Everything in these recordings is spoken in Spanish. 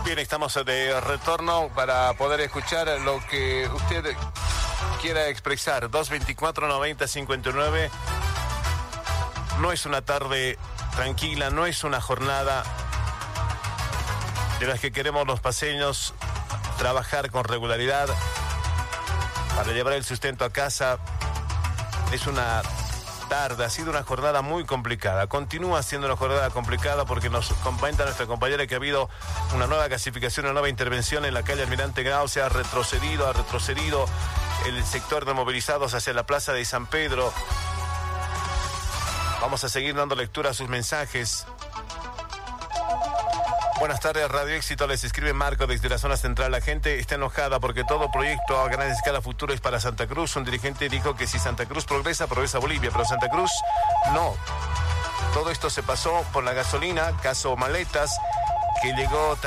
Bien, estamos de retorno para poder escuchar lo que usted quiera expresar. 224-90-59. No es una tarde tranquila, no es una jornada de las que queremos los paseños trabajar con regularidad para llevar el sustento a casa. Es una tarde, ha sido una jornada muy complicada. Continúa siendo una jornada complicada porque nos comenta nuestra compañera que ha habido una nueva clasificación, una nueva intervención en la calle Almirante Grau. Se ha retrocedido el sector de movilizados hacia la plaza de San Pedro. Vamos a seguir dando lectura a sus mensajes. Buenas tardes, Radio Éxito, les escribe Marco desde la zona central. La gente está enojada porque todo proyecto a gran escala futuro es para Santa Cruz. Un dirigente dijo que si Santa Cruz progresa Bolivia, pero Santa Cruz no. Todo esto se pasó por la gasolina, caso maletas, que llegó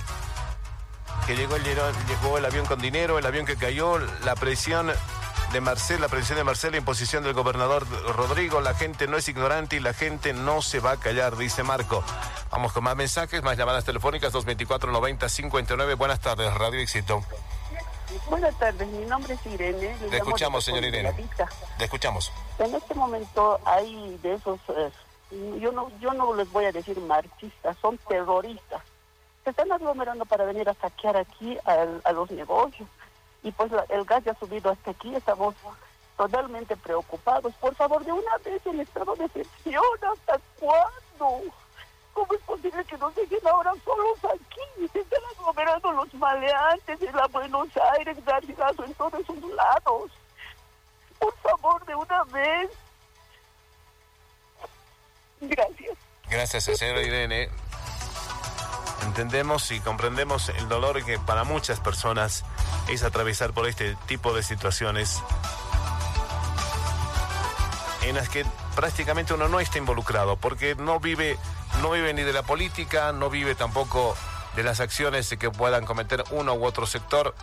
el avión con dinero, el avión que cayó, la presión de Marcelo, la imposición del gobernador Rodrigo. La gente no es ignorante y la gente no se va a callar, dice Marco. Vamos con más mensajes, más llamadas telefónicas, 224-90-59. Buenas tardes, Radio Éxito. Buenas tardes, mi nombre es Irene. Le escuchamos, señor Irene. Le escuchamos. En este momento hay de esos, yo no les voy a decir marxistas, son terroristas. Se están aglomerando para venir a saquear aquí a los negocios. Y pues el gas ya ha subido hasta aquí, estamos totalmente preocupados. Por favor, de una vez el estado de excepción, ¿hasta cuándo? ¿Cómo es posible que nos dejen ahora solos aquí? Se están aglomerando los maleantes en la Buenos Aires, Garcilaso, en todos esos lados. Por favor, de una vez. Gracias. Gracias, señora Irene. Entendemos y comprendemos el dolor que para muchas personas es atravesar por este tipo de situaciones en las que prácticamente uno no está involucrado, porque no vive ni de la política, no vive tampoco de las acciones que puedan cometer uno u otro sector,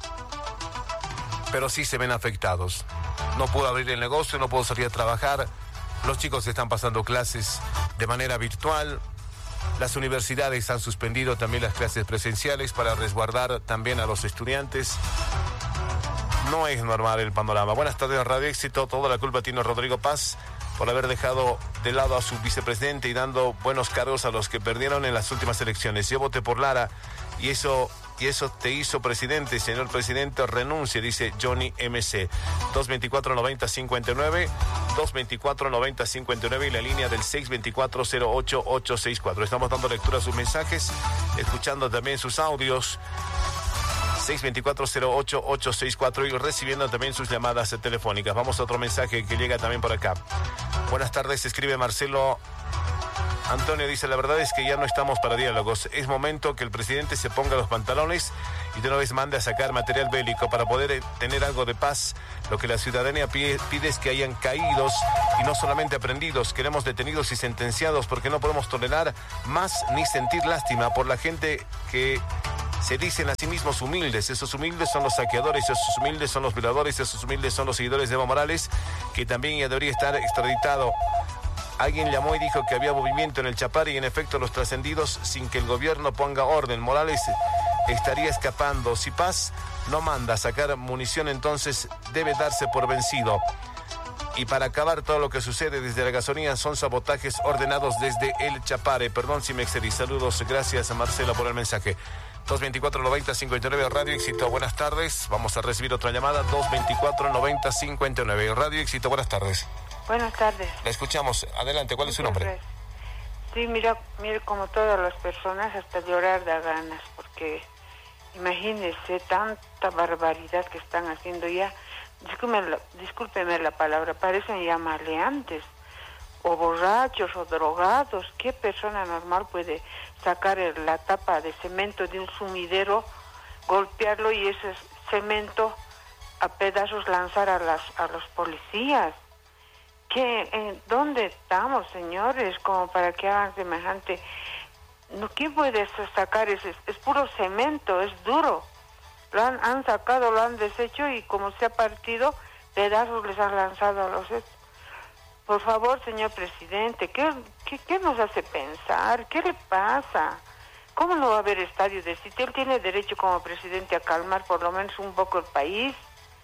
pero sí se ven afectados. No puedo abrir el negocio, no puedo salir a trabajar, los chicos están pasando clases de manera virtual. Las universidades han suspendido también las clases presenciales para resguardar también a los estudiantes. No es normal el panorama. Buenas tardes, Radio Éxito. Toda la culpa tiene Rodrigo Paz por haber dejado de lado a su vicepresidente y dando buenos cargos a los que perdieron en las últimas elecciones. Yo voté por Lara y eso te hizo presidente, señor presidente, renuncie, dice Johnny MC. 224-90-59, 224-90-59 y la línea del 624-08864. Estamos dando lectura a sus mensajes, escuchando también sus audios. 624-08864 y recibiendo también sus llamadas telefónicas. Vamos a otro mensaje que llega también por acá. Buenas tardes, escribe Marcelo Antonio, dice: la verdad es que ya no estamos para diálogos. Es momento que el presidente se ponga los pantalones y de una vez mande a sacar material bélico para poder tener algo de paz. Lo que la ciudadanía pide es que hayan caídos y no solamente aprendidos. Queremos detenidos y sentenciados porque no podemos tolerar más ni sentir lástima por la gente que se dicen a sí mismos humildes. Esos humildes son los saqueadores, esos humildes son los violadores, esos humildes son los seguidores de Evo Morales, que también ya debería estar extraditado. Alguien llamó y dijo que había movimiento en el Chapare y en efecto los trascendidos sin que el gobierno ponga orden. Morales estaría escapando. Si Paz no manda a sacar munición, entonces debe darse por vencido. Y para acabar todo lo que sucede desde la gasolina son sabotajes ordenados desde el Chapare. Perdón si me excedí. Saludos, gracias a Marcelo por el mensaje. 224-90-59 Radio Éxito, buenas tardes. Vamos a recibir otra llamada. 224-90-59 Radio Éxito, buenas tardes. Buenas tardes. La escuchamos. Adelante, ¿cuál es su nombre? Sí, mire, como todas las personas, hasta llorar da ganas, porque imagínese tanta barbaridad que están haciendo ya. Discúlpeme la palabra, parecen ya maleantes, o borrachos, o drogados. ¿Qué persona normal puede sacar la tapa de cemento de un sumidero, golpearlo y ese cemento a pedazos lanzar a los policías? ¿Dónde estamos, señores, como para que hagan semejante? No, ¿quién puede sacar ese? Es puro cemento, es duro. Lo han sacado, lo han deshecho y como se ha partido, pedazos les han lanzado a los... Por favor, señor presidente, ¿qué nos hace pensar? ¿Qué le pasa? ¿Cómo no va a haber estadio de sitio? Él tiene derecho como presidente a calmar por lo menos un poco el país,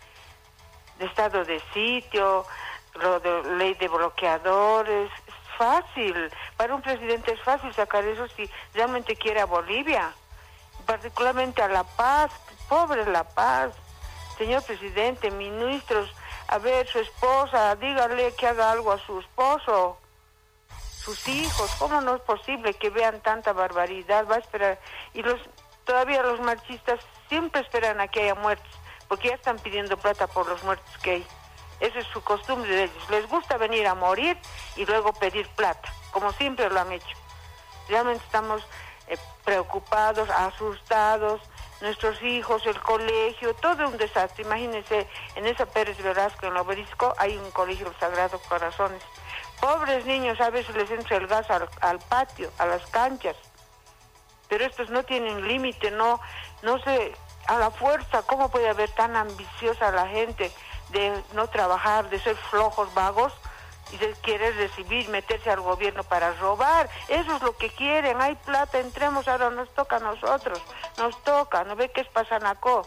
de estado de sitio, lo de ley de bloqueadores. Es fácil, para un presidente es fácil sacar eso si realmente quiere a Bolivia, particularmente a La Paz. Pobre La Paz. Señor presidente, ministros, a ver, su esposa, dígale que haga algo a su esposo, sus hijos. ¿Cómo no es posible que vean tanta barbaridad? Va a esperar. Y todavía los marchistas siempre esperan a que haya muertos, porque ya están pidiendo plata por los muertos que hay. Esa es su costumbre de ellos. Les gusta venir a morir y luego pedir plata, como siempre lo han hecho. Realmente estamos preocupados, asustados. Nuestros hijos, el colegio, todo un desastre. Imagínense, en esa Pérez Velasco, en el Obelisco, hay un colegio, el Sagrado Corazones. Pobres niños, a veces les entra el gas al patio, a las canchas. Pero estos no tienen límite, no sé, a la fuerza. ¿Cómo puede haber tan ambiciosa la gente de no trabajar, de ser flojos, vagos, y de querer recibir, meterse al gobierno para robar? Eso es lo que quieren. Hay plata, entremos, ahora nos toca a nosotros. Nos toca, ¿no ve que es Pasanacó?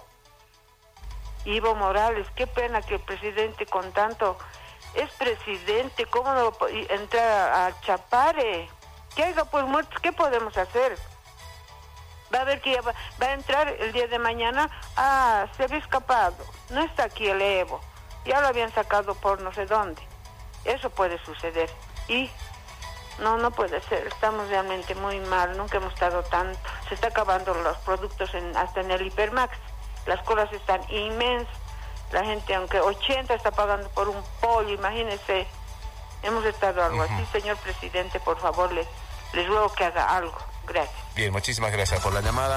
Evo Morales, qué pena que el presidente con tanto... Es presidente, ¿cómo no entrar a Chapare? Que haya pues muertos, ¿qué podemos hacer? Va a ver que ya va a entrar el día de mañana. Se había escapado, no está aquí el Evo. Ya lo habían sacado por no sé dónde. Eso puede suceder. Y no puede ser. Estamos realmente muy mal. Nunca hemos estado tanto. Se está acabando los productos hasta en el Hipermax. Las colas están inmensas. La gente, aunque 80 está pagando por un pollo, imagínense. Hemos estado algo así. Señor presidente, por favor, les ruego que haga algo. Gracias. Bien, muchísimas gracias por la llamada.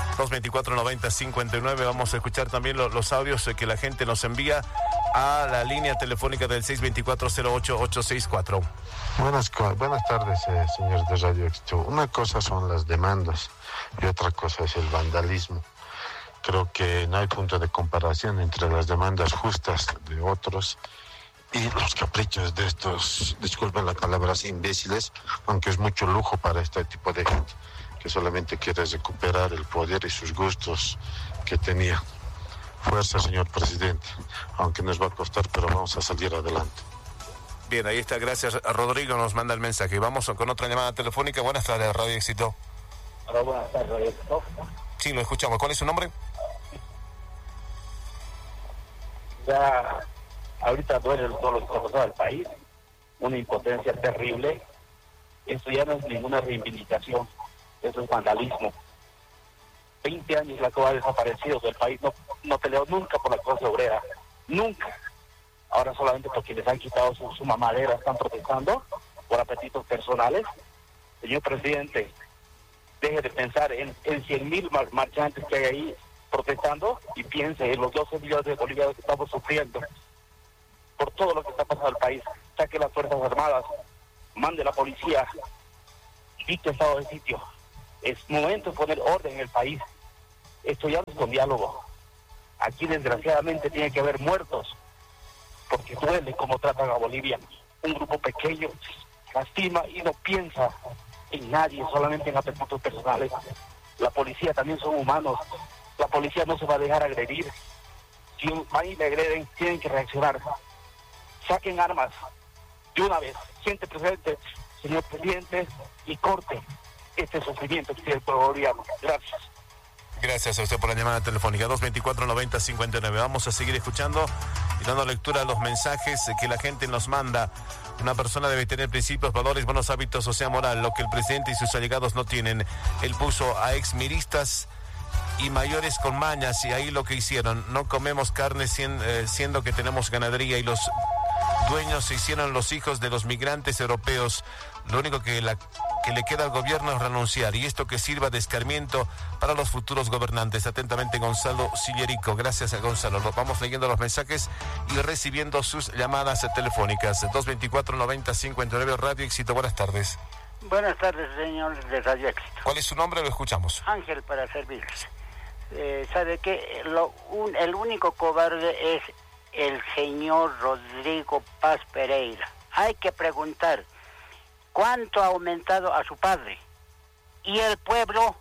224-90-59. Vamos a escuchar también los audios que la gente nos envía a la línea telefónica del 624-08-864. Buenas tardes, señor de Radio Éxito. Una cosa son las demandas y otra cosa es el vandalismo. Creo que no hay punto de comparación entre las demandas justas de otros y los caprichos de estos, disculpen la palabra, imbéciles, aunque es mucho lujo para este tipo de gente que solamente quiere recuperar el poder y sus gustos que tenía. Fuerza, señor presidente, aunque nos va a costar, pero vamos a salir adelante. Bien, ahí está, gracias. Rodrigo nos manda el mensaje. Vamos con otra llamada telefónica. Buenas tardes, Radio Éxito. Hola, buenas tardes, Radio Éxito. Sí, lo escuchamos. ¿Cuál es su nombre? Ya, ahorita duele todo lo que está pasando al país, una impotencia terrible. Esto ya no es ninguna reivindicación, eso es vandalismo. 20 años la COA ha desaparecido del país, no peleó nunca por la clase obrera, nunca. Ahora solamente porque les han quitado su mamadera están protestando por apetitos personales. Señor presidente, deje de pensar en 100,000 marchantes que hay ahí protestando y piense en los 12 millones de bolivianos que estamos sufriendo por todo lo que está pasando en el país. Saque las Fuerzas Armadas, mande la policía, dicte estado de sitio. Es momento de poner orden en el país. Esto ya no es con diálogo. Aquí desgraciadamente tiene que haber muertos, porque duele cómo tratan a Bolivia. Un grupo pequeño lastima y no piensa en nadie, solamente en apetitos personales. La policía también son humanos. La policía no se va a dejar agredir. Si van y le agreden, tienen que reaccionar. Saquen armas de una vez. Siente presente, señor presidente, y corte este sufrimiento que tiene el pueblo boliviano. Gracias. Gracias a usted por la llamada telefónica. 224-90-59. Vamos a seguir escuchando y dando lectura a los mensajes que la gente nos manda. Una persona debe tener principios, valores, buenos hábitos, sociedad moral, lo que el presidente y sus allegados no tienen. Él puso a exmiristas y mayores con mañas, y ahí lo que hicieron: no comemos carne siendo que tenemos ganadería, y los dueños se hicieron los hijos de los migrantes europeos. Lo único que le queda al gobierno es renunciar, y esto que sirva de escarmiento para los futuros gobernantes. Atentamente, Gonzalo Sillerico. Gracias a Gonzalo. Vamos leyendo los mensajes y recibiendo sus llamadas telefónicas. 224-90-59 Radio Éxito. Buenas tardes. Buenas tardes, señor de Radio Éxito. ¿Cuál es su nombre? Lo escuchamos. Ángel, para servirles. ¿Sabe qué? El único cobarde es el señor Rodrigo Paz Pereira. Hay que preguntar cuánto ha aumentado a su padre. Y el pueblo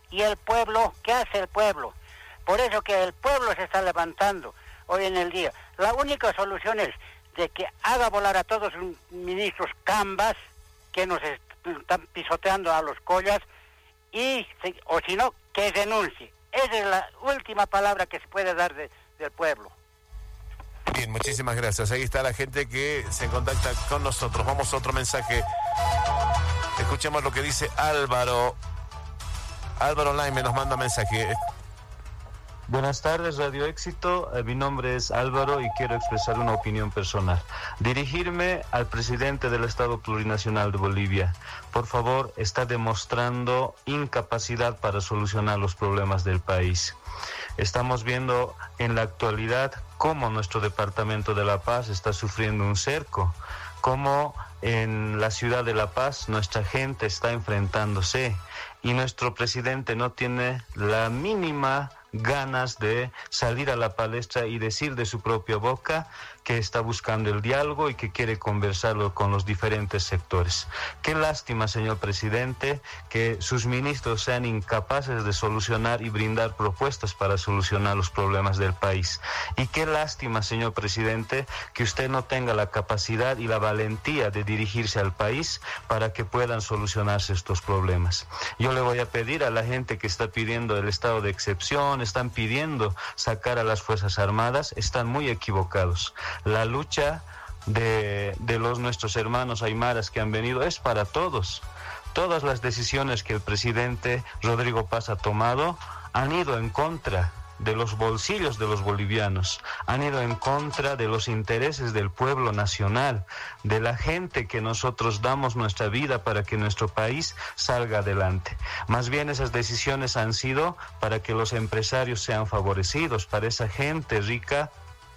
¿Y el pueblo? ¿Qué hace el pueblo? Por eso que el pueblo se está levantando hoy en el día. La única solución es de que haga volar a todos los ministros cambas que nos están pisoteando a los collas, o si no, que renuncie. Esa es la última palabra que se puede dar del pueblo. Bien, muchísimas gracias. Ahí está la gente que se contacta con nosotros. Vamos a otro mensaje. Escuchemos lo que dice Álvaro. Álvaro Laime nos manda mensaje. Buenas tardes, Radio Éxito. Mi nombre es Álvaro y quiero expresar una opinión personal. Dirigirme al presidente del Estado Plurinacional de Bolivia. Por favor, está demostrando incapacidad para solucionar los problemas del país. Estamos viendo en la actualidad cómo nuestro departamento de La Paz está sufriendo un cerco, cómo en la ciudad de La Paz nuestra gente está enfrentándose y nuestro presidente no tiene la mínima ganas de salir a la palestra y decir de su propia boca que está buscando el diálogo y que quiere conversarlo con los diferentes sectores. Qué lástima, señor presidente, que sus ministros sean incapaces de solucionar y brindar propuestas para solucionar los problemas del país. Y qué lástima, señor presidente, que usted no tenga la capacidad y la valentía de dirigirse al país para que puedan solucionarse estos problemas. Yo le voy a pedir a la gente que está pidiendo el estado de excepción, están pidiendo sacar a las Fuerzas Armadas, están muy equivocados. La lucha de nuestros hermanos aymaras que han venido es para todos. Todas las decisiones que el presidente Rodrigo Paz ha tomado han ido en contra de los bolsillos de los bolivianos, han ido en contra de los intereses del pueblo nacional, de la gente que nosotros damos nuestra vida para que nuestro país salga adelante. Más bien esas decisiones han sido para que los empresarios sean favorecidos, para esa gente rica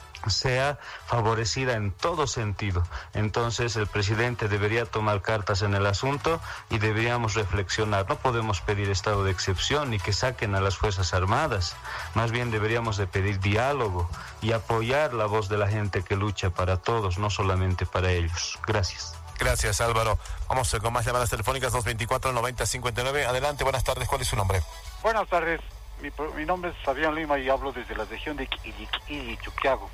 sea favorecida en todo sentido. Entonces el presidente debería tomar cartas en el asunto y deberíamos reflexionar. No podemos pedir estado de excepción ni que saquen a las Fuerzas Armadas. Más bien deberíamos de pedir diálogo y apoyar la voz de la gente que lucha para todos, no solamente para ellos. Gracias. Gracias, Álvaro. Vamos con más llamadas telefónicas 224-90-59. Adelante, buenas tardes. ¿Cuál es su nombre? Buenas tardes. Mi nombre es Fabián Lima y hablo desde la región de Iquichuquiago.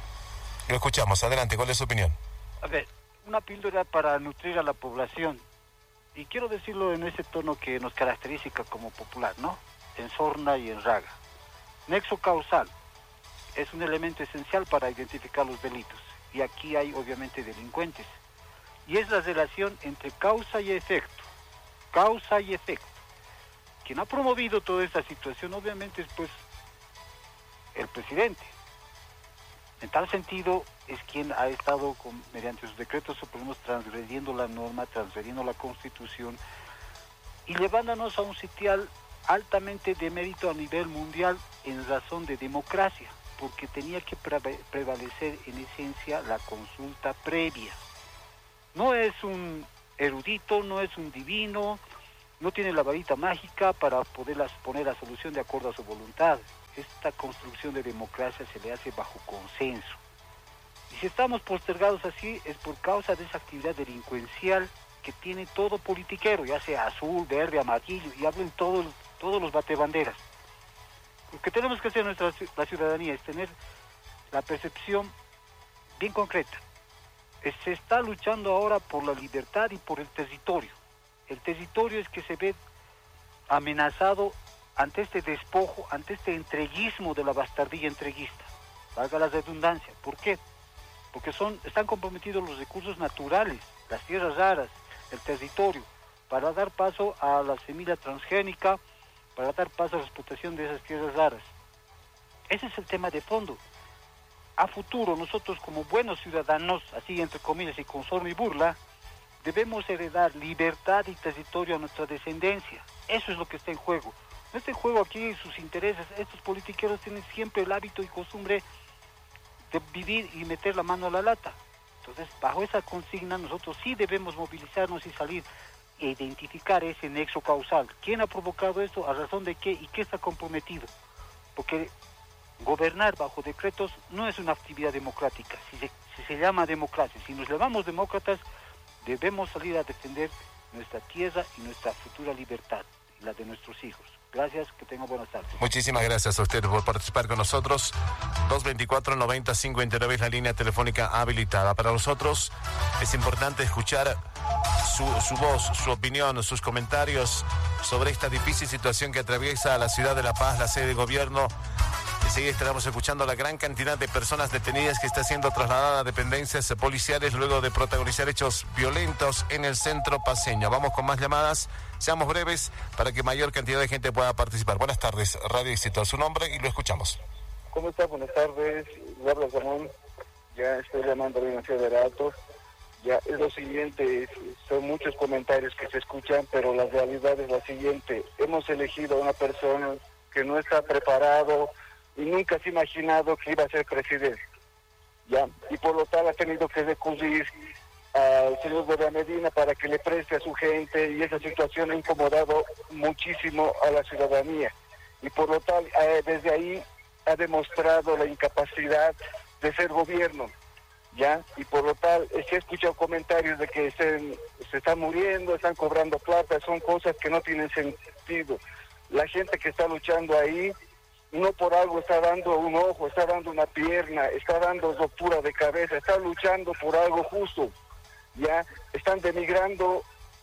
Lo escuchamos. Adelante, ¿cuál es su opinión? A ver, una píldora para nutrir a la población. Y quiero decirlo en ese tono que nos caracteriza como popular, ¿no? En sorna y en raga. Nexo causal es un elemento esencial para identificar los delitos. Y aquí hay obviamente delincuentes. Y es la relación entre causa y efecto. Causa y efecto. Quien ha promovido toda esta situación obviamente es pues el presidente. En tal sentido, es quien ha estado mediante sus decretos supremos transgrediendo la norma, transgrediendo la Constitución y llevándonos a un sitial altamente de mérito a nivel mundial en razón de democracia, porque tenía que prevalecer en esencia la consulta previa. No es un erudito, no es un divino, no tiene la varita mágica para poderlas poner a solución de acuerdo a su voluntad. Esta construcción de democracia se le hace bajo consenso. Y si estamos postergados así es por causa de esa actividad delincuencial que tiene todo politiquero, ya sea azul, verde, amarillo, y hablen todos los batebanderas. Lo que tenemos que hacer la ciudadanía es tener la percepción bien concreta. Se está luchando ahora por la libertad y por el territorio. El territorio es que se ve amenazado ante este despojo, ante este entreguismo de la bastardilla entreguista. Valga la redundancia. ¿Por qué? Porque están comprometidos los recursos naturales, las tierras raras, el territorio, para dar paso a la semilla transgénica, para dar paso a la explotación de esas tierras raras. Ese es el tema de fondo. A futuro, nosotros como buenos ciudadanos, así entre comillas y con sorna y burla, debemos heredar libertad y territorio a nuestra descendencia. Eso es lo que está en juego. No está en juego aquí sus intereses. Estos politiqueros tienen siempre el hábito y costumbre de vivir y meter la mano a la lata. Entonces, bajo esa consigna, nosotros sí debemos movilizarnos y salir e identificar ese nexo causal. ¿Quién ha provocado esto? ¿A razón de qué? ¿Y qué está comprometido? Porque gobernar bajo decretos no es una actividad democrática. Si se llama democracia, si nos llamamos demócratas, debemos salir a defender nuestra tierra y nuestra futura libertad. y la de nuestros hijos. Gracias, que tengan buenas tardes. Muchísimas gracias a usted por participar con nosotros. 224-90-59 es la línea telefónica habilitada. Para nosotros es importante escuchar su voz, su opinión, sus comentarios sobre esta difícil situación que atraviesa la ciudad de La Paz, la sede de gobierno. Enseguida estaremos escuchando la gran cantidad de personas detenidas que está siendo trasladada a dependencias policiales luego de protagonizar hechos violentos en el centro paceño. Vamos con más llamadas, seamos breves para que mayor cantidad de gente pueda participar. Buenas tardes, Radio Éxito, su nombre y lo escuchamos. ¿Cómo está? Buenas tardes, le habla Ramón, ya estoy llamando a la Universidad de Altos. Ya es lo siguiente, son muchos comentarios que se escuchan, pero la realidad es la siguiente. Hemos elegido a una persona que no está preparado y nunca se ha imaginado que iba a ser presidente, ¿ya? Y por lo tal ha tenido que recurrir al señor Bebé Medina para que le preste a su gente, y esa situación ha incomodado muchísimo a la ciudadanía. Y por lo tal, desde ahí ha demostrado la incapacidad de ser gobierno, ¿ya? Y por lo tal, se ha escuchado comentarios de que se están muriendo, están cobrando plata, son cosas que no tienen sentido. La gente que está luchando ahí, no por algo está dando un ojo, está dando una pierna, está dando ruptura de cabeza, está luchando por algo justo, ¿ya? Están denigrando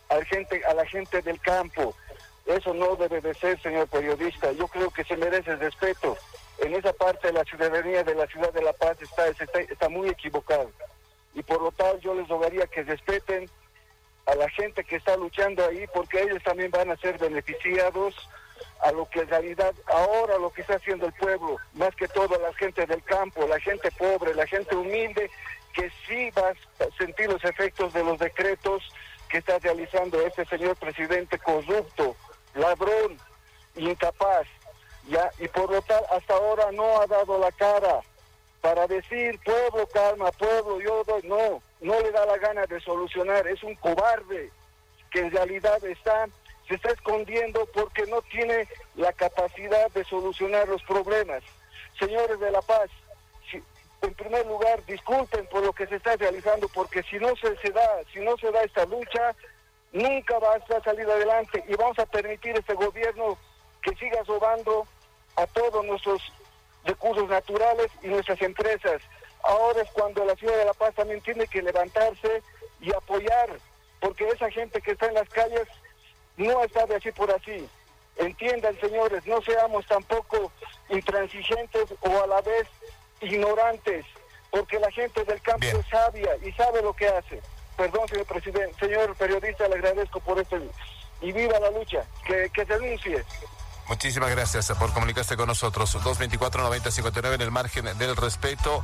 a la gente del campo. Eso no debe de ser, señor periodista. Yo creo que se merece respeto. En esa parte de la ciudadanía de la ciudad de La Paz está muy equivocado. Y por lo tal yo les rogaría que respeten a la gente que está luchando ahí, porque ellos también van a ser beneficiados a lo que en realidad ahora lo que está haciendo el pueblo, más que todo la gente del campo, la gente pobre, la gente humilde, que sí va a sentir los efectos de los decretos que está realizando este señor presidente corrupto, ladrón, incapaz, ¿ya? Y por lo tal hasta ahora no ha dado la cara para decir, pueblo, calma, pueblo, yo doy. No le da la gana de solucionar. Es un cobarde que en realidad se está escondiendo porque no tiene la capacidad de solucionar los problemas. Señores de La Paz, en primer lugar, disculpen por lo que se está realizando, porque si no se da esta lucha, nunca va a salir adelante, y vamos a permitir este gobierno que siga robando a todos nuestros recursos naturales y nuestras empresas. Ahora es cuando la ciudad de La Paz también tiene que levantarse y apoyar, porque esa gente que está en las calles no está de así por así. Entiendan, señores, no seamos tampoco intransigentes o a la vez ignorantes, porque la gente del campo es sabia y sabe lo que hace. Perdón, señor presidente, señor periodista, le agradezco por esto, y viva la lucha, que se denuncie. Muchísimas gracias por comunicarse con nosotros. 224-90-59 en el margen del respeto,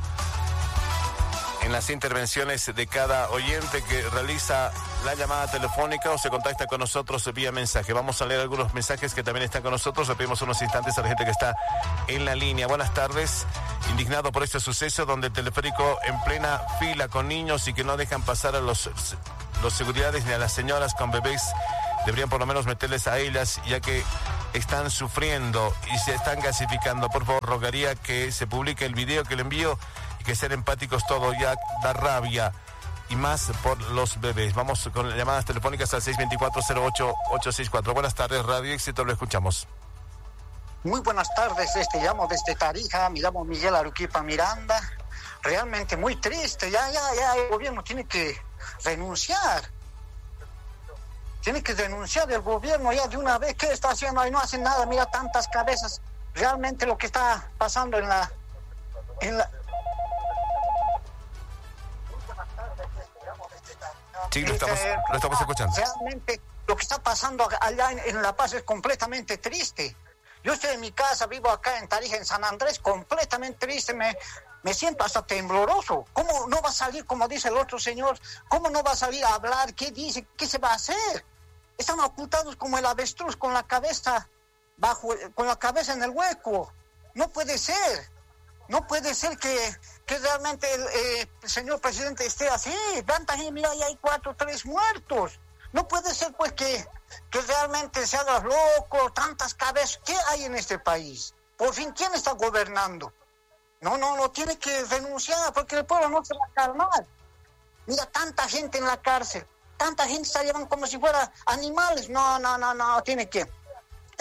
en las intervenciones de cada oyente que realiza la llamada telefónica o se contacta con nosotros vía mensaje. Vamos a leer algunos mensajes que también están con nosotros. Le pedimos unos instantes a la gente que está en la línea. Buenas tardes. Indignado por este suceso donde el teleférico en plena fila con niños y que no dejan pasar a los seguridades ni a las señoras con bebés. Deberían por lo menos meterles a ellas, ya que están sufriendo y se están gasificando. Por favor, rogaría que se publique el video que le envío y que sean empáticos todos, ya da rabia, y más por los bebés. Vamos con llamadas telefónicas al 624-08-864. Buenas tardes, Radio Éxito, lo escuchamos. Muy buenas tardes, llamo desde Tarija, me llamo Miguel Aruquipa Miranda. Realmente muy triste, ya el gobierno tiene que renunciar. Tiene que denunciar el gobierno ya de una vez. ¿Qué está haciendo ahí? No hace nada, mira tantas cabezas. Realmente lo que está pasando en la... Sí, lo estamos escuchando. Realmente lo que está pasando allá en La Paz es completamente triste. Yo estoy en mi casa, vivo acá en Tarija, en San Andrés, completamente triste, me siento hasta tembloroso. ¿Cómo no va a salir, como dice el otro señor? ¿Cómo no va a salir a hablar? ¿Qué dice? ¿Qué se va a hacer? Están ocultados como el avestruz con la cabeza en el hueco. No puede ser. No puede ser que realmente el señor presidente esté así. Tanta gente, mira, ya hay 4 o 3 muertos. No puede ser pues que realmente se haga loco, tantas cabezas. ¿Qué hay en este país? Por fin, ¿quién está gobernando? No, tiene que renunciar porque el pueblo no se va a calmar. Mira, tanta gente en la cárcel. Tanta gente está llevando como si fuera animales. No, tiene que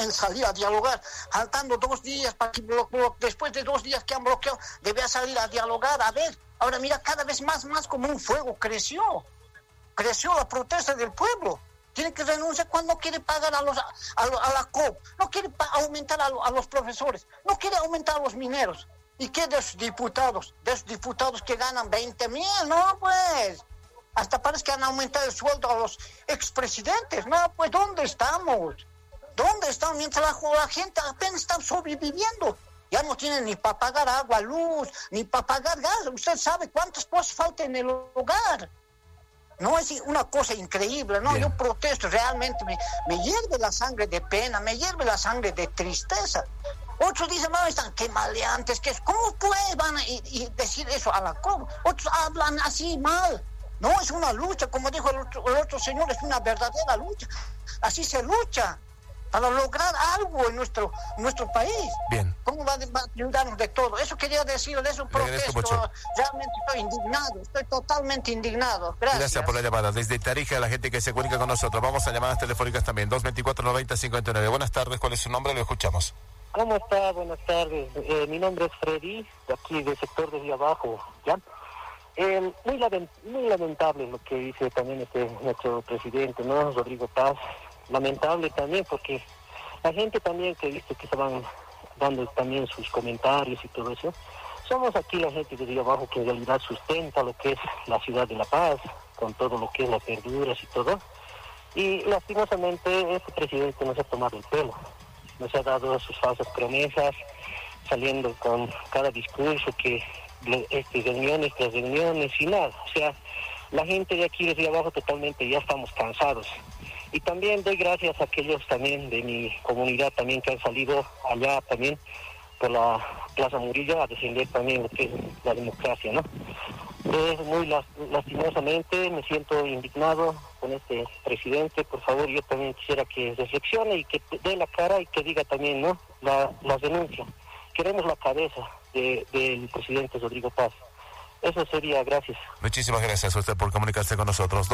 en salir a dialogar, faltando 2 días para que después de 2 días que han bloqueado, debía salir a dialogar. A ver, ahora mira, cada vez más como un fuego creció la protesta del pueblo. Tiene que renunciar cuando no quiere pagar a la COP, no quiere aumentar a los profesores, no quiere aumentar a los mineros. ¿Y qué de esos diputados? De esos diputados que ganan 20,000, no, pues. Hasta parece que han aumentado el sueldo a los expresidentes. No, pues, ¿dónde estamos? ¿Dónde estamos? Mientras la gente apenas está sobreviviendo. Ya no tienen ni para pagar agua, luz, ni para pagar gas. Usted sabe cuántas cosas faltan en el hogar. No, es una cosa increíble, ¿no? Bien. Yo protesto, realmente me hierve la sangre de pena, me hierve la sangre de tristeza. Otros dicen, no, están que maleantes, que ¿cómo pueden y decir eso a la COP? Otros hablan así mal. No, es una lucha, como dijo el otro señor, es una verdadera lucha. Así se lucha para lograr algo en nuestro país. Bien. ¿Cómo va a ayudarnos de todo? Eso quería decir, de eso protesto. Realmente estoy indignado, estoy totalmente indignado. Gracias por la llamada. Desde Tarija, la gente que se comunica con nosotros. Vamos a llamadas telefónicas también. 224-90-59. Buenas tardes, ¿cuál es su nombre? Lo escuchamos. ¿Cómo está? Buenas tardes. Mi nombre es Freddy, de aquí del sector de Río Abajo, ¿ya? Muy lamentable lo que dice también nuestro presidente, ¿no? Rodrigo Paz. Lamentable también porque la gente también que dice que se van dando también sus comentarios y todo eso. Somos aquí la gente de Río Abajo que en realidad sustenta lo que es la ciudad de La Paz, con todo lo que es las verduras y todo. Y lastimosamente este presidente nos ha tomado el pelo. Nos ha dado sus falsas promesas, saliendo con cada discurso que reuniones tras reuniones y nada. O sea, la gente de aquí de Río Abajo totalmente ya estamos cansados. Y también doy gracias a aquellos también de mi comunidad también que han salido allá también por la Plaza Murillo a defender también lo que es la democracia, ¿no? Muy lastimosamente me siento indignado con este presidente. Por favor, yo también quisiera que reflexione y que dé la cara y que diga también, ¿no? Las denuncias. Queremos la cabeza del presidente Rodrigo Paz. Eso sería, gracias. Muchísimas gracias a usted por comunicarse con nosotros.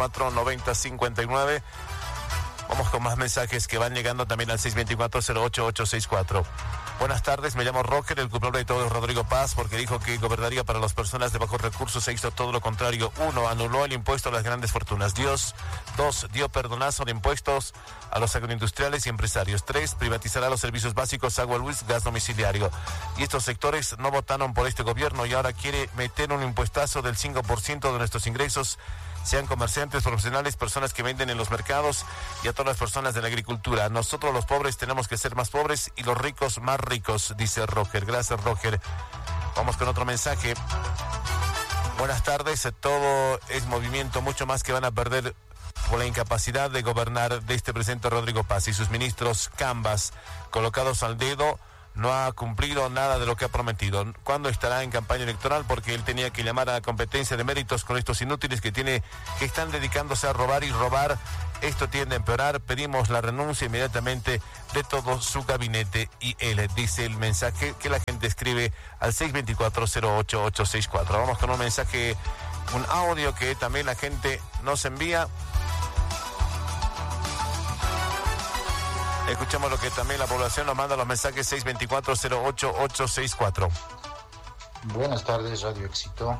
224-90-59. Vamos con más mensajes que van llegando también al 624-08864. Buenas tardes, me llamo Roger, el culpable de todo es Rodrigo Paz, porque dijo que gobernaría para las personas de bajos recursos. Se hizo todo lo contrario. 1, anuló el impuesto a las grandes fortunas. 2, dio perdonazo de impuestos a los agroindustriales y empresarios. 3, privatizará los servicios básicos, agua, luz, gas domiciliario. Y estos sectores no votaron por este gobierno y ahora quiere meter un impuestazo del 5% de nuestros ingresos, sean comerciantes, profesionales, personas que venden en los mercados y a todas las personas de la agricultura. Nosotros los pobres tenemos que ser más pobres y los ricos más ricos, dice Roger. Gracias, Roger. Vamos con otro mensaje. Buenas tardes, todo es movimiento, mucho más que van a perder por la incapacidad de gobernar de este presidente Rodrigo Paz y sus ministros cambas colocados al dedo. No ha cumplido nada de lo que ha prometido. ¿Cuándo estará en campaña electoral? Porque él tenía que llamar a la competencia de méritos con estos inútiles que están dedicándose a robar y robar. Esto tiende a empeorar. Pedimos la renuncia inmediatamente de todo su gabinete y él, dice el mensaje que la gente escribe al 624-08864. Vamos con un mensaje, un audio que también la gente nos envía. Escuchamos lo que también la población nos manda, los mensajes 624-08864. Buenas tardes, Radio Éxito.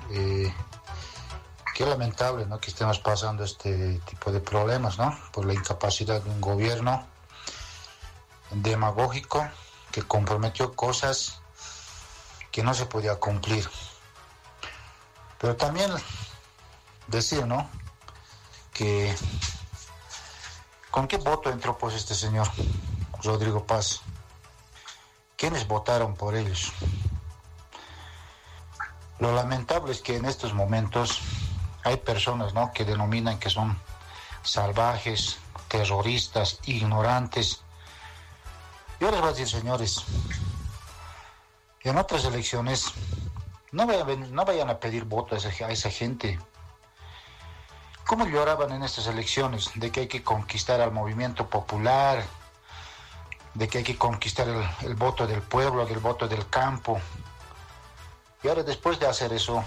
Qué lamentable, ¿no?, que estemos pasando este tipo de problemas, ¿no?, por la incapacidad de un gobierno demagógico que comprometió cosas que no se podía cumplir. Pero también decir, ¿no?, que ¿con qué voto entró pues este señor Rodrigo Paz? ¿Quiénes votaron por ellos? Lo lamentable es que en estos momentos hay personas, ¿no?, que denominan que son salvajes, terroristas, ignorantes. Yo les voy a decir, señores, en otras elecciones no vayan a pedir voto a esa gente. ¿Cómo lloraban en estas elecciones? De que hay que conquistar al movimiento popular, de que hay que conquistar el voto del pueblo, del voto del campo. Y ahora, después de hacer eso,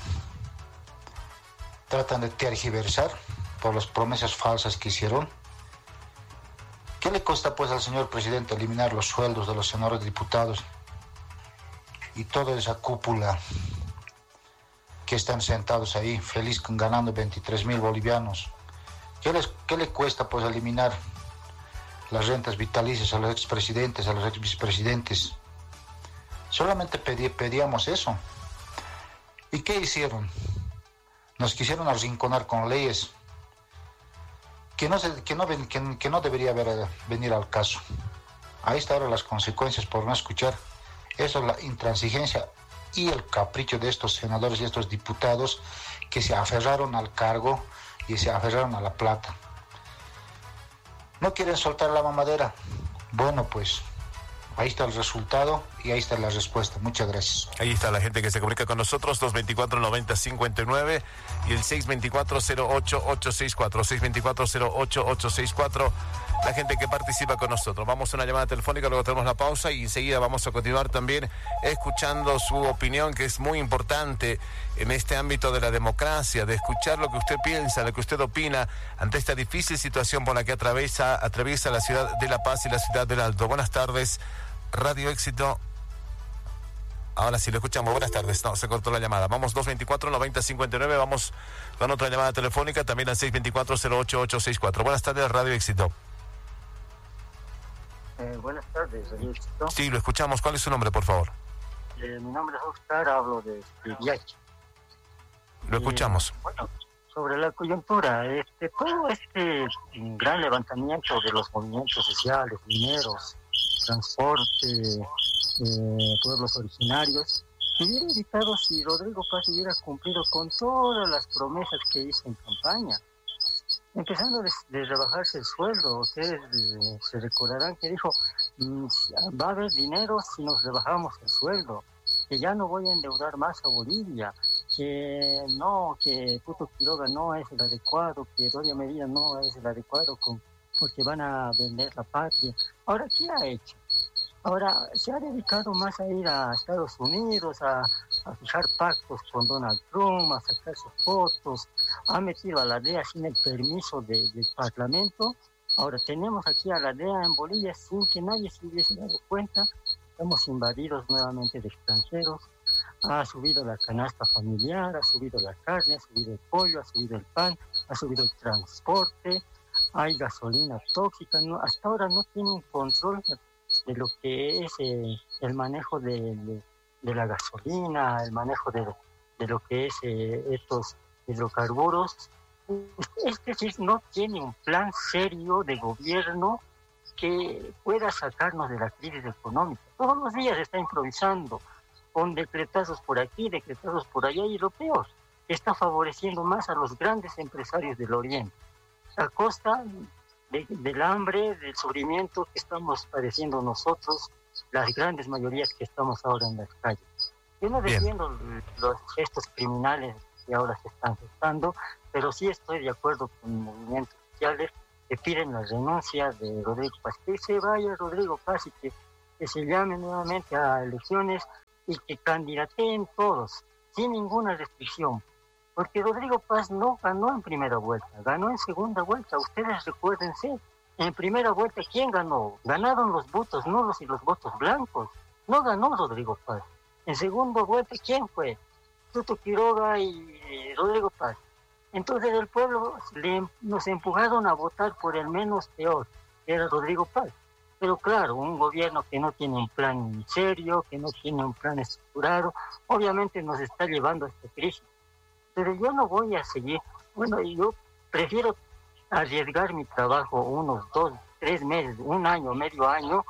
tratan de tergiversar por las promesas falsas que hicieron. ¿Qué le cuesta pues al señor presidente eliminar los sueldos de los senadores diputados y toda esa cúpula que están sentados ahí, feliz ganando 23.000 bolivianos? ¿Qué le cuesta pues eliminar las rentas vitalicias a los expresidentes, a los exvicepresidentes? Solamente pedíamos eso. ¿Y qué hicieron? Nos quisieron arrinconar con leyes que no debería venir al caso. Ahí están ahora las consecuencias por no escuchar. Eso es la intransigencia y el capricho de estos senadores y estos diputados que se aferraron al cargo y se aferraron a la plata. No quieren soltar la mamadera. Bueno, pues ahí está el resultado y ahí está la respuesta. Muchas gracias. Ahí está la gente que se comunica con nosotros, 224-90-59 y el 624-08-864, 624-08-864. La gente que participa con nosotros. Vamos a una llamada telefónica, luego tenemos la pausa y enseguida vamos a continuar también escuchando su opinión, que es muy importante en este ámbito de la democracia, de escuchar lo que usted piensa, lo que usted opina ante esta difícil situación por la que atraviesa la ciudad de La Paz y la ciudad del Alto. Buenas tardes, Radio Éxito. Ahora sí, lo escuchamos. Buenas tardes. No, se cortó la llamada. Vamos, 224-90-59. Vamos con otra llamada telefónica, también al 624-08-864. Buenas tardes, Radio Éxito. Buenas tardes, Radio Éxito. Sí, lo escuchamos. ¿Cuál es su nombre, por favor? Mi nombre es Oscar, hablo de Viaje. Lo escuchamos. Bueno, sobre la coyuntura, todo este gran levantamiento de los movimientos sociales, mineros, transporte, pueblos originarios, se hubiera evitado si Rodrigo Paz hubiera cumplido con todas las promesas que hizo en campaña. Empezando de rebajarse el sueldo. Ustedes se recordarán que dijo, va a haber dinero si nos rebajamos el sueldo, que ya no voy a endeudar más a Bolivia, que no, que Tuto Quiroga no es el adecuado, que Doria Medina no es el adecuado porque van a vender la patria. Ahora, ¿qué ha hecho? Ahora se ha dedicado más a ir a Estados Unidos, a fijar pactos con Donald Trump, a sacar sus fotos, ha metido a la DEA sin el permiso del Parlamento. Ahora tenemos aquí a la DEA en Bolivia sin que nadie se hubiese dado cuenta. Estamos invadidos nuevamente de extranjeros. Ha subido la canasta familiar, ha subido la carne, ha subido el pollo, ha subido el pan, ha subido el transporte, hay gasolina tóxica. No, hasta ahora no tienen control de lo que es el manejo de la gasolina, el manejo de lo que es estos hidrocarburos. Es decir, no tiene un plan serio de gobierno que pueda sacarnos de la crisis económica. Todos los días está improvisando con decretazos por aquí, decretazos por allá, y lo peor, está favoreciendo más a los grandes empresarios del Oriente, a costa del hambre, del sufrimiento que estamos padeciendo nosotros, las grandes mayorías que estamos ahora en las calles. Yo no defiendo los gestos criminales que ahora se están gestando, pero sí estoy de acuerdo con movimientos sociales que piden la renuncia de Rodrigo Paz, que se vaya Rodrigo Paz y que se llame nuevamente a elecciones y que candidateen todos, sin ninguna restricción. Porque Rodrigo Paz no ganó en primera vuelta, ganó en segunda vuelta. Ustedes recuérdense, en primera vuelta, ¿quién ganó? Ganaron los votos nulos y los votos blancos. No ganó Rodrigo Paz. En segunda vuelta, ¿quién fue? Tuto Quiroga y Rodrigo Paz. Entonces el pueblo nos empujaron a votar por el menos peor, que era Rodrigo Paz. Pero claro, un gobierno que no tiene un plan serio, que no tiene un plan estructurado, obviamente nos está llevando a esta crisis. Pero yo no voy a seguir. Bueno, yo prefiero arriesgar mi trabajo unos 2, 3 meses, un año, medio año,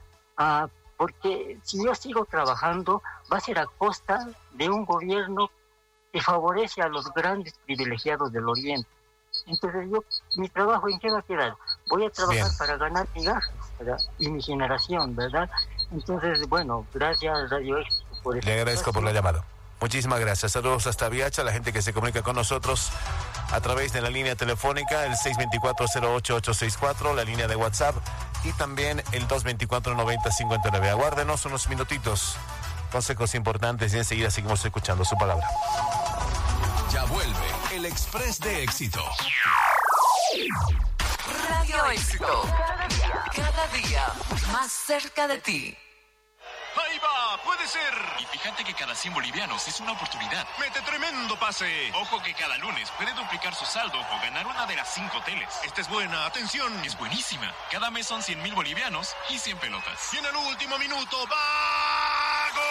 porque si yo sigo trabajando va a ser a costa de un gobierno que favorece a los grandes privilegiados del Oriente. Entonces mi trabajo, ¿en qué va a quedar? Voy a trabajar para ganar migajas y mi generación, ¿verdad? Entonces, bueno, gracias Radio Éxito por eso. Le agradezco por la llamada. Muchísimas gracias. Saludos hasta Viacha, la gente que se comunica con nosotros a través de la línea telefónica, el 624-08-864, la línea de WhatsApp y también el 224-90-59. Aguárdenos unos minutitos. Consejos importantes y enseguida seguimos escuchando su palabra. Ya vuelve el Express de Éxito. Radio Éxito. Cada día más cerca de ti. ¡Ahí va! ¡Puede ser! Y fíjate que cada 100 bolivianos es una oportunidad. ¡Mete tremendo pase! Ojo que cada lunes puede duplicar su saldo o ganar una de las 5 teles. Esta es buena, atención. Es buenísima. Cada mes son 100.000 bolivianos y 100 pelotas. Y en el último minuto, ¡va! ¡Gol!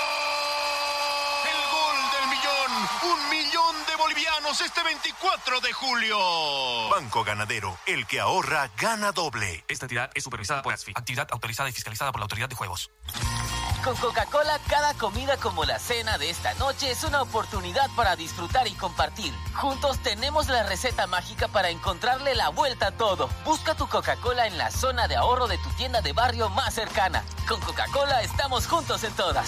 ¡El gol del millón! ¡1 millón de bolivianos este 24 de julio! Banco Ganadero, el que ahorra, gana doble. Esta entidad es supervisada por ASFI, actividad autorizada y fiscalizada por la Autoridad de Juegos. Con Coca-Cola, cada comida como la cena de esta noche es una oportunidad para disfrutar y compartir. Juntos tenemos la receta mágica para encontrarle la vuelta a todo. Busca tu Coca-Cola en la zona de ahorro de tu tienda de barrio más cercana. Con Coca-Cola estamos juntos en todas.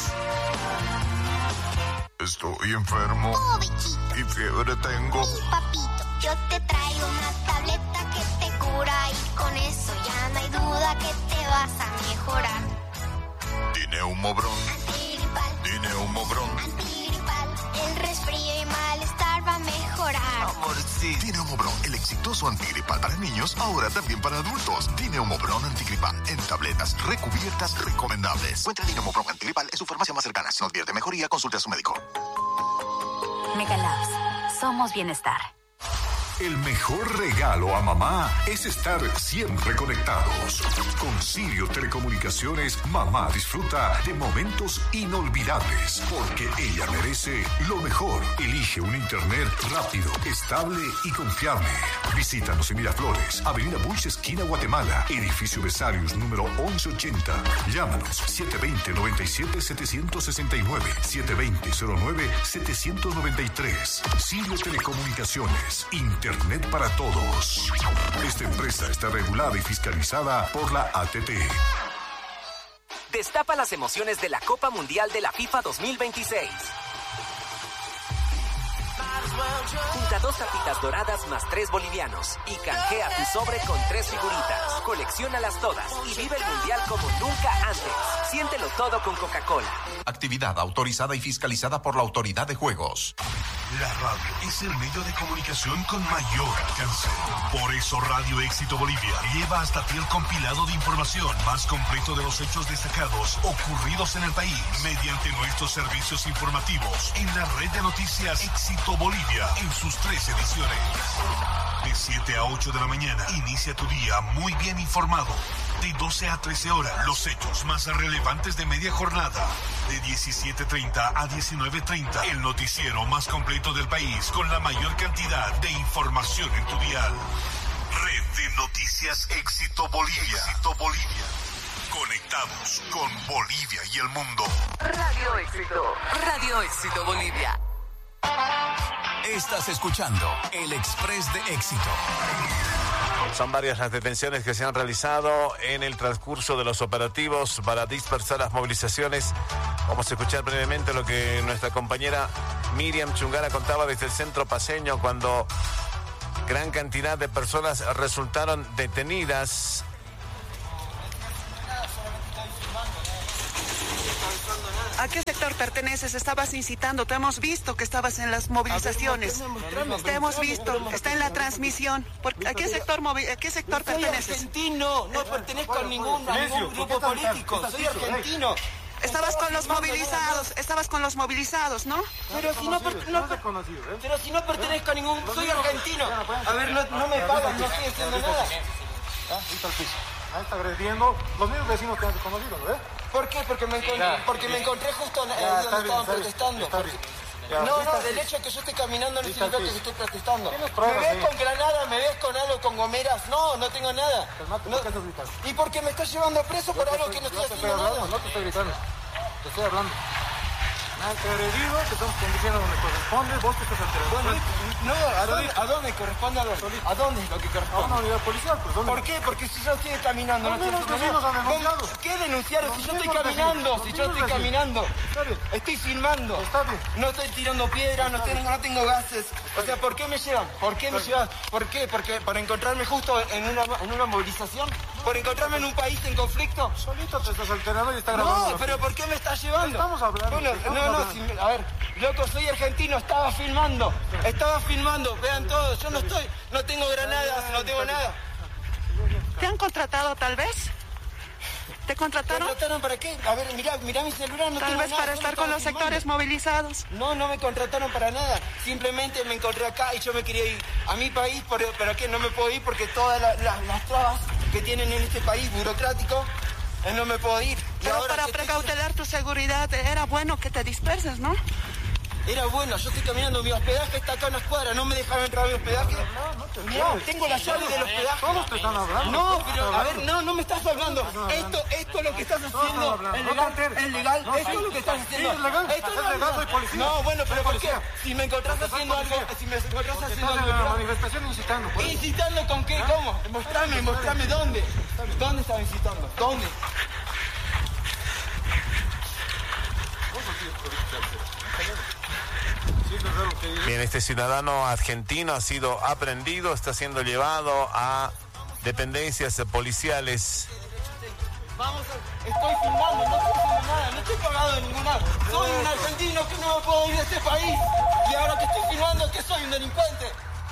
Estoy enfermo. Oh, bichito. Y fiebre tengo. Sí, papito, yo te traigo una tableta que te cura y con eso ya no hay duda que te vas a mejorar. Dineumobrón. Antigripal. Dineumobrón. Antigripal. El resfrío y malestar va a mejorar. Amorcito. Dineumobrón, el exitoso antigripal para niños, ahora también para adultos. Dineumobrón antigripal en tabletas recubiertas recomendables. Encuentra Dineumobrón antigripal en su farmacia más cercana. Si no advierte mejoría, consulte a su médico. Megalabs. Somos bienestar. El mejor regalo a mamá es estar siempre conectados. Con Sirio Telecomunicaciones, mamá disfruta de momentos inolvidables, porque ella merece lo mejor. Elige un internet rápido, estable y confiable. Visítanos en Miraflores, Avenida Bush, esquina Guatemala, edificio Besarius, número 1180. Llámanos 720-97-769, 720-09-793. Sirio Telecomunicaciones, Internet para todos. Esta empresa está regulada y fiscalizada por la ATT. Destapa las emociones de la Copa Mundial de la FIFA 2026. Junta 2 tapitas doradas más 3 bolivianos y canjea tu sobre con 3 figuritas. Colecciónalas todas y vive el mundial como nunca antes. Siéntelo todo con Coca-Cola. Actividad autorizada y fiscalizada por la Autoridad de Juegos. La radio es el medio de comunicación con mayor alcance. Por eso Radio Éxito Bolivia lleva hasta ti el compilado de información más completo de los hechos destacados ocurridos en el país mediante nuestros servicios informativos en la red de noticias Éxito Bolivia en sus 3 ediciones. De 7 a 8 de la mañana inicia tu día muy bien informado. De 12 a 13 horas, los hechos más relevantes de media jornada. De 17:30 a 19:30, el noticiero más completo del país con la mayor cantidad de información en tu dial. Red de Noticias Éxito Bolivia. Éxito Bolivia. Conectados con Bolivia y el mundo. Radio Éxito. Radio Éxito Bolivia. Estás escuchando El Express de Éxito. Son varias las detenciones que se han realizado en el transcurso de los operativos para dispersar las movilizaciones. Vamos a escuchar brevemente lo que nuestra compañera Miriam Chungara contaba desde el centro paseño cuando gran cantidad de personas resultaron detenidas. ¿A qué sector perteneces? Estabas incitando, te hemos visto que estabas en las movilizaciones. Te hemos visto, está en la transmisión. ¿A qué sector perteneces? Soy argentino, no pertenezco a ningún grupo político, soy argentino. Estabas con los movilizados, ¿no? Pero si no pertenezco a ningún, soy argentino. A ver, no me pagan, no estoy haciendo nada. Ahí está agrediendo. Los mismos vecinos te han reconocido, ¿no ves? ¿Por qué? Porque me encontré justo donde estaban protestando. No, del hecho de que yo esté caminando no significa que estoy protestando. ¿Me ves con granada? ¿Me ves con algo, con gomeras? No tengo nada. ¿Por qué estás gritando? ¿Y por qué me estás llevando preso por algo que no estoy haciendo nada? No te estoy gritando, te estoy hablando. Me han agredido, te estamos conduciendo donde corresponde, vos te estás alterando. ¿A dónde corresponde? ¿A dónde es lo que corresponde? A una unidad policial, pues ¿dónde? ¿Por qué? Porque si yo estoy caminando, no estoy haciendo nada. ¿Qué denunciaron? Si yo estoy caminando, estoy filmando. Está bien. No estoy tirando piedras, no tengo gases. O sea, ¿por qué me llevan? ¿Por qué me llevan? ¿Por qué? Porque para encontrarme justo en una movilización, por encontrarme en un país en conflicto. Solito te estás alterando y está grabando. No, pero ¿por qué me estás llevando? Estamos hablando. A ver, loco, soy argentino, estaba filmando, vean todo, yo no tengo granadas, no tengo nada. ¿Te han contratado tal vez? ¿Te contrataron? ¿Me contrataron para qué? A ver, mira mi celular, no Tal tengo vez nada, para estar con los sectores movilizados. No me contrataron para nada. Simplemente me encontré acá y yo me quería ir a mi país, pero ¿qué? No me puedo ir porque todas las trabas que tienen en este país burocrático, no me puedo ir. Pero para precautelar tu seguridad, era bueno que te disperses, ¿no? Era bueno, yo estoy caminando, mi hospedaje está acá en las cuadras, no me dejaron entrar a mi hospedaje. No, tengo la llave del hospedaje. Todos te están hablando. No, pero a ver, no me estás hablando. Esto es lo que estás haciendo. ¿Es legal? Esto es lo que estás haciendo. Sí, es legal. Esto Es legal, soy policía. No, bueno, pero ¿por qué? Policía. Si me encontrás haciendo algo, Estás en la manifestación incitando. pues. ¿Incitando con qué? ¿Cómo? Mostrame dónde. ¿Dónde estaba incitando? ¿Dónde? Bien, este ciudadano argentino ha sido aprehendido, está siendo llevado a dependencias policiales. Estoy filmando, no estoy haciendo nada, no estoy pagado de ningún lado. Soy un argentino que no me puedo ir de este país. Y ahora que estoy filmando, que soy un delincuente.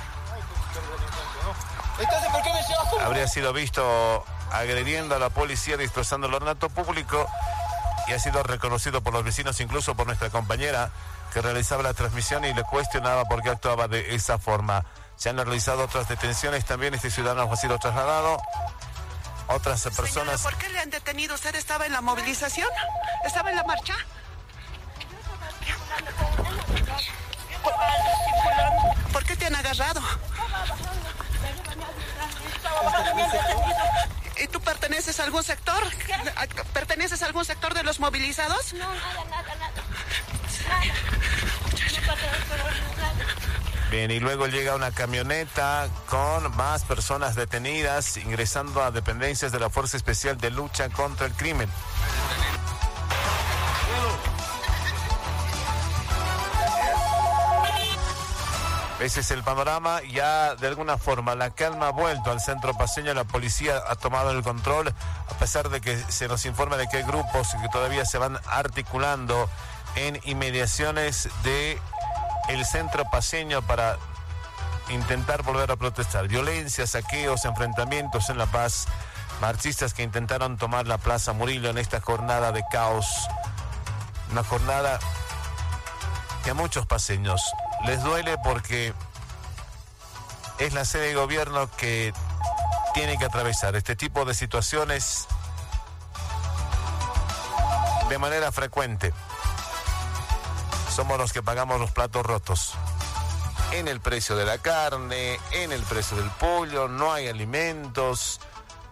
Entonces, ¿por qué me llevas como... Habría sido visto agrediendo a la policía, destrozando el ornato público, y ha sido reconocido por los vecinos, incluso por nuestra compañera que realizaba la transmisión, y le cuestionaba por qué actuaba de esa forma. Se han realizado otras detenciones también. Este ciudadano ha sido trasladado. Otras personas... Señora, ¿por qué le han detenido? ¿Usted estaba en la movilización? ¿Estaba en la marcha? ¿Por qué te han agarrado? ¿Y tú perteneces a algún sector? ¿Perteneces a algún sector de los movilizados? No, nada. Bien, y luego llega una camioneta con más personas detenidas, ingresando a dependencias de la Fuerza Especial de Lucha contra el Crimen. Ese es el panorama. Ya de alguna forma la calma ha vuelto al centro paseño. La policía ha tomado el control, a pesar de que se nos informa de que hay grupos que todavía se van articulando en inmediaciones de el centro paseño para intentar volver a protestar. Violencia, saqueos, enfrentamientos en La Paz. Marchistas que intentaron tomar la Plaza Murillo en esta jornada de caos. Una jornada que a muchos paseños les duele porque es la sede de gobierno que tiene que atravesar este tipo de situaciones de manera frecuente. Somos los que pagamos los platos rotos. En el precio de la carne, en el precio del pollo, no hay alimentos.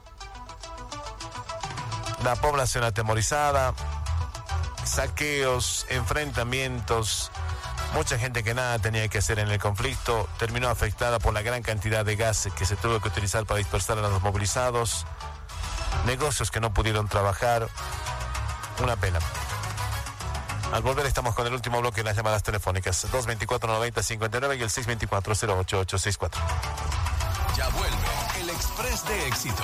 La población atemorizada, saqueos, enfrentamientos. Mucha gente que nada tenía que hacer en el conflicto terminó afectada por la gran cantidad de gas que se tuvo que utilizar para dispersar a los movilizados. Negocios que no pudieron trabajar. Una pena. Al volver estamos con el último bloque de las llamadas telefónicas. 224-90-59 y el 624-08864. Ya vuelve el Express de Éxito.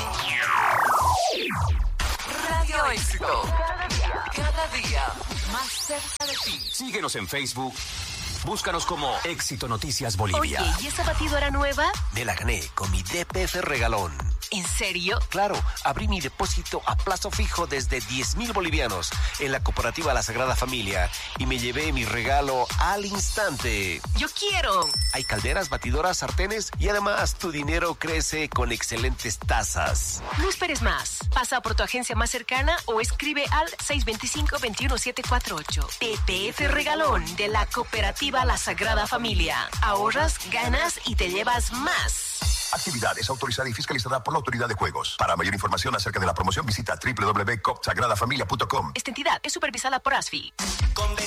Radio Éxito. Cada día más cerca de ti. Síguenos en Facebook. Búscanos como Éxito Noticias Bolivia. Oye, ¿y esa batidora nueva? Me la gané con mi DPF regalón. ¿En serio? Claro, abrí mi depósito a plazo fijo desde 10,000 bolivianos en la cooperativa La Sagrada Familia y me llevé mi regalo al instante. ¡Yo quiero! Hay calderas, batidoras, sartenes y además tu dinero crece con excelentes tasas. No esperes más. Pasa por tu agencia más cercana o escribe al 625-21748. TPF Regalón de la cooperativa La Sagrada Familia. Ahorras, ganas y te llevas más. Actividades autorizada y fiscalizada por la Autoridad de Juegos. Para mayor información acerca de la promoción, visita www.copsagradafamilia.com. Esta entidad es supervisada por ASFI.